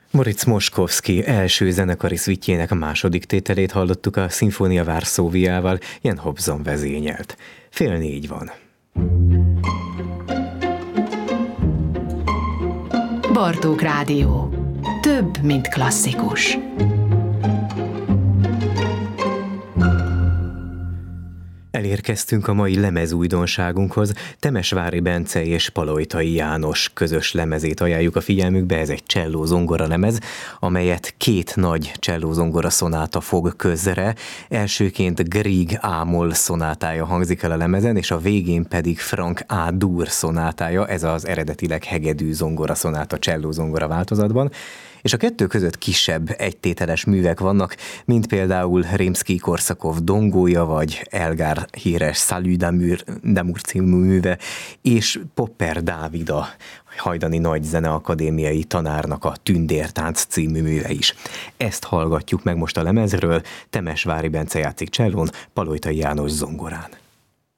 Moritz Moszkowski első zenekari szvitjének a második tételét hallottuk, a Szimfónia Varsóviával, Jan Hobson vezényelt. 3:30 van. Bartók Rádió. Több, mint klasszikus. Elérkeztünk a mai lemezújdonságunkhoz. Temesvári Bence és Paloitai János közös lemezét ajánljuk a figyelmükbe. Ez egy cselló-zongora lemez, amelyet két nagy cselló-zongora szonáta fog közre. Elsőként Grieg A-moll szonátája hangzik el a lemezen, és a végén pedig Frank A. dur szonátája, ez az eredetileg hegedű zongora szonáta cselló-zongora változatban. És a kettő között kisebb egytételes művek vannak, mint például Rimszkij-Korsakov Dongója, vagy Elgar híres Salut d'amour című műve, és Popper Dávid, a hajdani nagy zeneakadémiai tanárnak a Tündértánc című műve is. Ezt hallgatjuk meg most a lemezről, Temesvári Bence játszik csellón, Paloitai János zongorán.